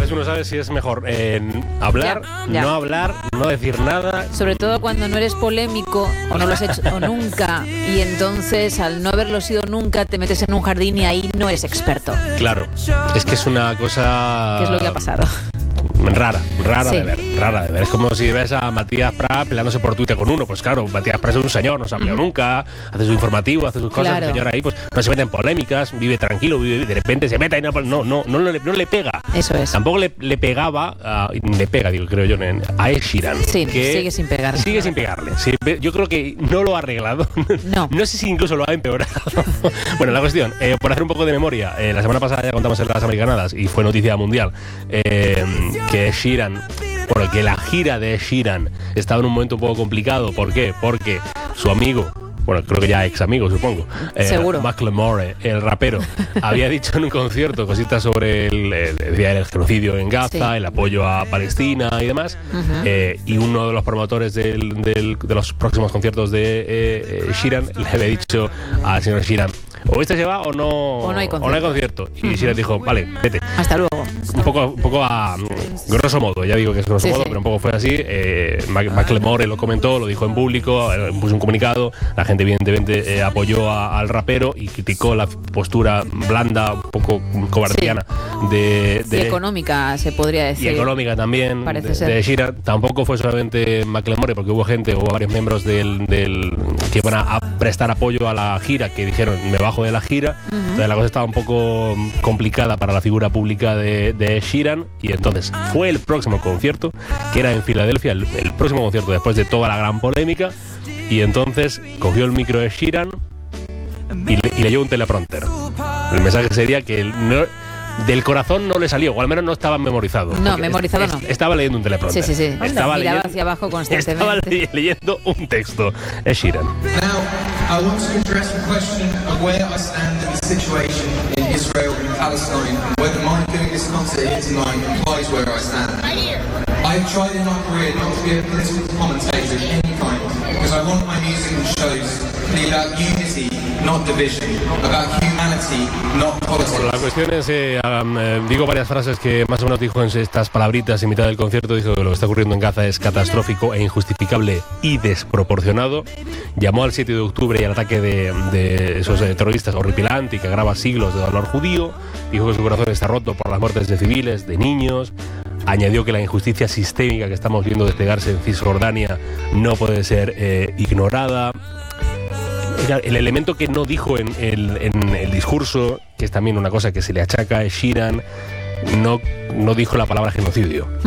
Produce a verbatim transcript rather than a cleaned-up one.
veces uno sabe si es mejor eh, hablar, Ya, ya. no hablar, no decir nada. Sobre todo cuando no eres polémico o no lo has hecho o nunca, y entonces al no haberlo sido nunca te metes en un jardín y ahí no eres experto. Claro, es que es una cosa... ¿Qué es lo que ha pasado? Rara, rara Sí. de ver, rara de ver. Es como si ves a Matías Prat peleándose por Twitter con uno. Pues claro, Matías Prat es un señor, no se ha peleado nunca, hace su informativo, hace sus cosas. Claro. El señor ahí pues no se mete en polémicas, vive tranquilo, vive, de repente se mete y no, no, no, no, le, no le pega. Eso es. Tampoco le, le pegaba, uh, le pega, digo, creo yo, a Ed Sheeran. Sí, que sigue sin pegarle. Sigue sin pegarle. Sí, yo creo que no lo ha arreglado. No. No sé si incluso lo ha empeorado. Bueno, la cuestión, eh, por hacer un poco de memoria, eh, la semana pasada ya contamos en las americanadas y fue noticia mundial eh, que Ed Sheeran, bueno, que la gira de Ed Sheeran estaba en un momento un poco complicado. ¿Por qué? Porque su amigo, bueno, creo que ya ex amigo, supongo, eh, Seguro. Macklemore, el rapero, había dicho en un concierto cositas sobre el, el, el, el genocidio en Gaza, Sí. el apoyo a Palestina y demás. Ujú. eh, y uno de los promotores del, del, de los próximos conciertos de eh, Sheeran le había dicho al señor Sheeran: o este se va o no, O no hay concierto. o no hay concierto. Y Sheeran dijo: vale, vete. Hasta luego. Un poco, un poco a mm, grosso modo, ya digo que es grosso Sí, modo, sí. pero un poco fue así. Eh, Mac- Macklemore lo comentó, lo dijo en público, eh, puso un comunicado. La gente, evidentemente, eh, apoyó a- al rapero y criticó la postura blanda, un poco cobardiana de, Y de económica, se podría y decir. económica también Parece de, ser. de Sheeran. Tampoco fue solamente Macklemore, porque hubo gente, hubo varios miembros del, del que iban a, a prestar apoyo a la gira, que dijeron: me bajo de la gira. Entonces la cosa estaba un poco complicada para la figura pública de, de Sheeran, y entonces fue el próximo concierto, que era en Filadelfia, el, el próximo concierto después de toda la gran polémica, y entonces cogió el micro de Sheeran y, le, y leyó un teleprompter. El mensaje sería que el- no, del corazón no le salió, o al menos no estaba memorizado. No, porque memorizado es- no. Estaba leyendo un teleprompter. Sí, sí, sí. Estaba Miraba leyendo, hacia abajo constantemente. estaba le- leyendo un texto. Es Sheeran. Now, I want to address the question of where I stand in the situation in Israel and Palestine, and whether my doing this concert here tonight implies where I stand. I've tried in my career not to be a political commentator of any kind, because I want my music and shows to be about unity, not division, about humanity, not politics. Bueno, la cuestión es, eh, um, eh, digo varias frases que más o menos dijo en estas palabritas en mitad del concierto. Dijo que lo que está ocurriendo en Gaza es catastrófico e injustificable y desproporcionado. Llamó al siete de octubre y al ataque de, de esos eh, terroristas horripilante y que agrava siglos de dolor judío. Dijo que su corazón está roto por las muertes de civiles, de niños. Añadió que la injusticia sistémica que estamos viendo desplegarse en Cisjordania no puede ser eh, ignorada. Era el elemento que no dijo en el, en el discurso, que es también una cosa que se le achaca a Sheeran, no, no dijo la palabra genocidio.